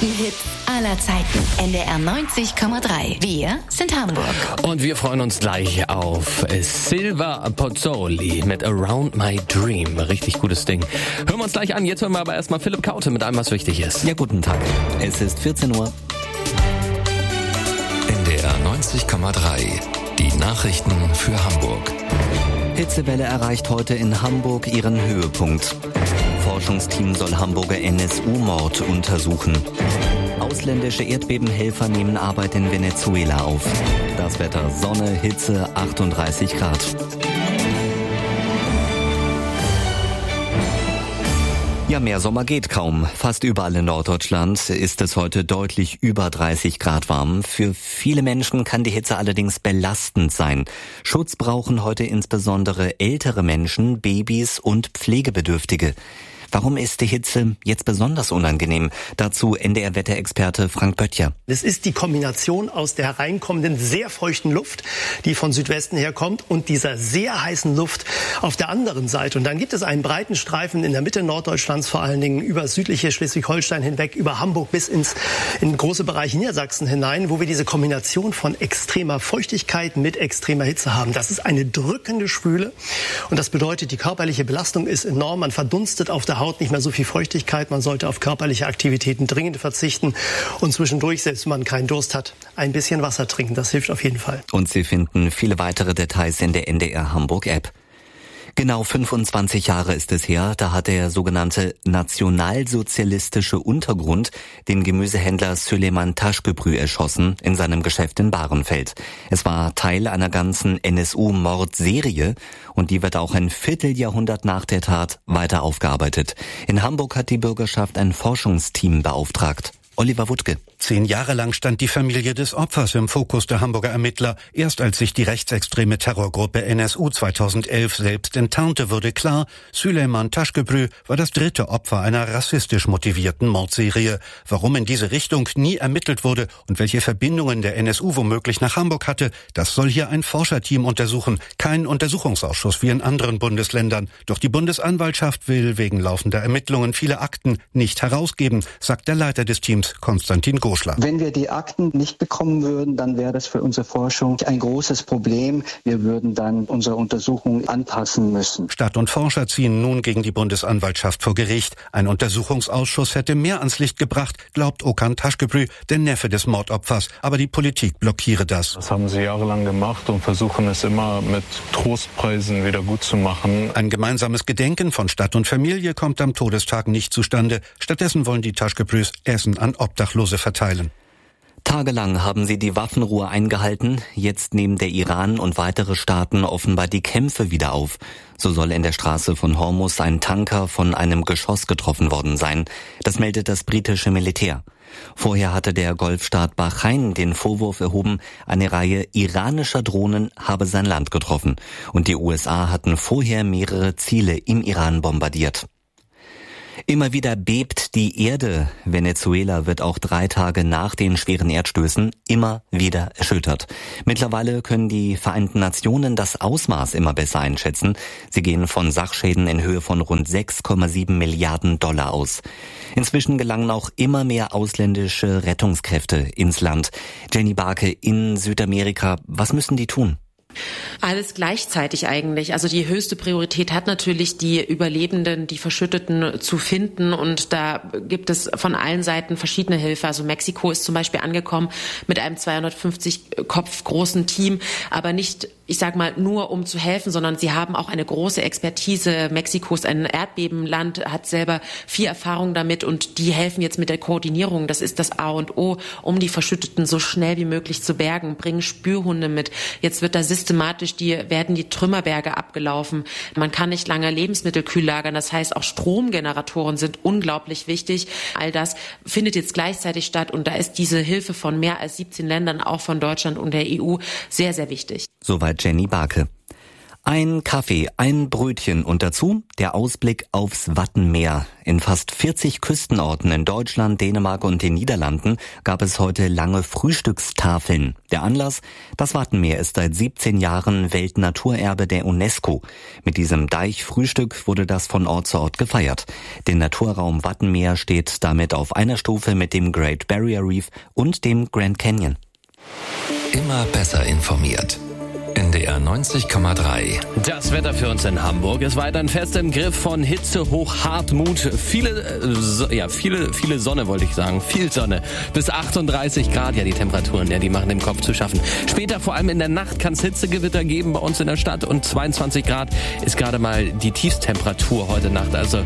besten Hits aller Zeiten. NDR 90,3. Wir sind Hamburg. Und wir freuen uns gleich auf Silva Pozzoli mit Around My Dream. Richtig gutes Ding. Hören wir uns gleich an. Jetzt hören wir aber erstmal Philipp Kaute mit allem, was wichtig ist. Ja, guten Tag. Es ist 14 Uhr. NDR 90,3. Die Nachrichten für Hamburg. Hitzewelle erreicht heute in Hamburg ihren Höhepunkt. Forschungsteam soll Hamburger NSU-Mord untersuchen. Ausländische Erdbebenhelfer nehmen Arbeit in Venezuela auf. Das Wetter: Sonne, Hitze, 38 Grad. Ja, mehr Sommer geht kaum. Fast überall in Norddeutschland ist es heute deutlich über 30 Grad warm. Für viele Menschen kann die Hitze allerdings belastend sein. Schutz brauchen heute insbesondere ältere Menschen, Babys und Pflegebedürftige. Warum ist die Hitze jetzt besonders unangenehm? Dazu NDR-Wetterexperte Frank Böttcher. Es ist die Kombination aus der hereinkommenden, sehr feuchten Luft, die von Südwesten herkommt, und dieser sehr heißen Luft auf der anderen Seite. Und dann gibt es einen breiten Streifen in der Mitte Norddeutschlands, vor allen Dingen über südliche Schleswig-Holstein hinweg, über Hamburg bis in große Bereiche Niedersachsen hinein, wo wir diese Kombination von extremer Feuchtigkeit mit extremer Hitze haben. Das ist eine drückende Schwüle, und das bedeutet, die körperliche Belastung ist enorm. Man verdunstet auf der Haut nicht mehr so viel Feuchtigkeit. Man sollte auf körperliche Aktivitäten dringend verzichten und zwischendurch, selbst wenn man keinen Durst hat, ein bisschen Wasser trinken. Das hilft auf jeden Fall. Und Sie finden viele weitere Details in der NDR Hamburg App. Genau 25 Jahre ist es her, da hat der sogenannte nationalsozialistische Untergrund den Gemüsehändler Süleyman Taşköprü erschossen in seinem Geschäft in Bahrenfeld. Es war Teil einer ganzen NSU-Mordserie, und die wird auch ein Vierteljahrhundert nach der Tat weiter aufgearbeitet. In Hamburg hat die Bürgerschaft ein Forschungsteam beauftragt. Oliver Wuttke. 10 Jahre lang stand die Familie des Opfers im Fokus der Hamburger Ermittler. Erst als sich die rechtsextreme Terrorgruppe NSU 2011 selbst enttarnte, wurde klar, Süleyman Taşköprü war das 3. Opfer einer rassistisch motivierten Mordserie. Warum in diese Richtung nie ermittelt wurde und welche Verbindungen der NSU womöglich nach Hamburg hatte, das soll hier ein Forscherteam untersuchen. Kein Untersuchungsausschuss wie in anderen Bundesländern. Doch die Bundesanwaltschaft will wegen laufender Ermittlungen viele Akten nicht herausgeben, sagt der Leiter des Teams, Konstantin Goschler. Wenn wir die Akten nicht bekommen würden, dann wäre das für unsere Forschung ein großes Problem. Wir würden dann unsere Untersuchung anpassen müssen. Stadt und Forscher ziehen nun gegen die Bundesanwaltschaft vor Gericht. Ein Untersuchungsausschuss hätte mehr ans Licht gebracht, glaubt Okan Taşköprü, der Neffe des Mordopfers. Aber die Politik blockiere das. Das haben sie jahrelang gemacht und versuchen es immer mit Trostpreisen wieder gut zu machen. Ein gemeinsames Gedenken von Stadt und Familie kommt am Todestag nicht zustande. Stattdessen wollen die Taşköprüs Essen an Obdachlose verteilen. Tagelang haben sie die Waffenruhe eingehalten. Jetzt nehmen der Iran und weitere Staaten offenbar die Kämpfe wieder auf. So soll in der Straße von Hormuz ein Tanker von einem Geschoss getroffen worden sein. Das meldet das britische Militär. Vorher hatte der Golfstaat Bahrain den Vorwurf erhoben, eine Reihe iranischer Drohnen habe sein Land getroffen. Und die USA hatten vorher mehrere Ziele im Iran bombardiert. Immer wieder bebt die Erde. Venezuela wird auch 3 Tage nach den schweren Erdstößen immer wieder erschüttert. Mittlerweile können die Vereinten Nationen das Ausmaß immer besser einschätzen. Sie gehen von Sachschäden in Höhe von rund 6,7 Milliarden Dollar aus. Inzwischen gelangen auch immer mehr ausländische Rettungskräfte ins Land. Jenny Barke in Südamerika, was müssen die tun? Alles gleichzeitig eigentlich. Also die höchste Priorität hat natürlich die Überlebenden, die Verschütteten zu finden, und da gibt es von allen Seiten verschiedene Hilfe. Also Mexiko ist zum Beispiel angekommen mit einem 250 Kopf großen Team, aber nicht, ich sag mal, nur um zu helfen, sondern sie haben auch eine große Expertise. Mexiko ist ein Erdbebenland, hat selber viel Erfahrung damit, und die helfen jetzt mit der Koordinierung. Das ist das A und O, um die Verschütteten so schnell wie möglich zu bergen, bringen Spürhunde mit. Jetzt wird da systematisch werden die Trümmerberge abgelaufen. Man kann nicht lange Lebensmittel kühl lagern. Das heißt, auch Stromgeneratoren sind unglaublich wichtig. All das findet jetzt gleichzeitig statt, und da ist diese Hilfe von mehr als 17 Ländern, auch von Deutschland und der EU, sehr, sehr wichtig. Soweit Jenny Barke. Ein Kaffee, ein Brötchen und dazu der Ausblick aufs Wattenmeer. In fast 40 Küstenorten in Deutschland, Dänemark und den Niederlanden gab es heute lange Frühstückstafeln. Der Anlass? Das Wattenmeer ist seit 17 Jahren Weltnaturerbe der UNESCO. Mit diesem Deichfrühstück wurde das von Ort zu Ort gefeiert. Der Naturraum Wattenmeer steht damit auf einer Stufe mit dem Great Barrier Reef und dem Grand Canyon. Immer besser informiert. NDR 90,3. Das Wetter für uns in Hamburg ist weiterhin fest im Griff von Hitze hoch Hartmut. Viele Sonne wollte ich sagen. Viel Sonne. Bis 38 Grad. Ja, die Temperaturen, die machen dem Kopf zu schaffen. Später, vor allem in der Nacht, kann es Hitzegewitter geben bei uns in der Stadt. Und 22 Grad ist gerade mal die Tiefstemperatur heute Nacht. Also,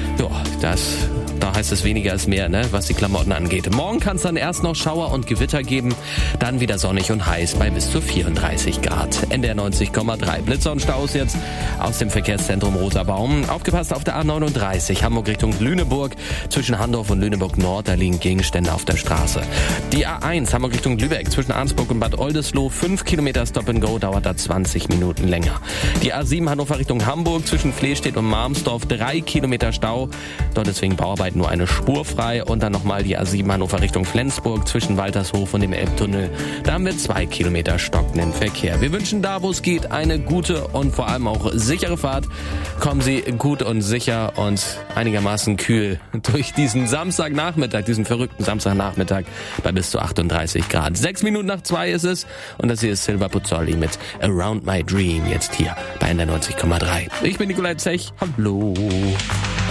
da heißt es weniger ist mehr, ne, was die Klamotten angeht. Morgen kann es dann erst noch Schauer und Gewitter geben. Dann wieder sonnig und heiß bei bis zu 34 Grad. NDR 90,3. Blitzer und Staus jetzt aus dem Verkehrszentrum Roter Baum. Aufgepasst auf der A39, Hamburg Richtung Lüneburg. Zwischen Handorf und Lüneburg Nord, da liegen Gegenstände auf der Straße. Die A1, Hamburg Richtung Lübeck. Zwischen Arnsburg und Bad Oldesloe, 5 Kilometer Stop and Go, dauert da 20 Minuten länger. Die A7, Hannover Richtung Hamburg. Zwischen Flehstedt und Marmsdorf, 3 Kilometer Stau. Dort deswegen Bauarbeit nur eine Spur frei. Und dann nochmal die A7, Hannover Richtung Flensburg. Zwischen Waltershof und dem Elbtunnel. Da haben wir 2 Kilometer stockenden Verkehr. Wir wünschen da, wo es geht, eine gute und vor allem auch sichere Fahrt. Kommen Sie gut und sicher und einigermaßen kühl durch diesen Samstagnachmittag, diesen verrückten Samstagnachmittag bei bis zu 38 Grad. 6 Minuten nach 2 ist es und das hier ist Silva Pozzoli mit Around My Dream, jetzt hier bei NDR 90,3. Ich bin Nikolai Zech. Hallo.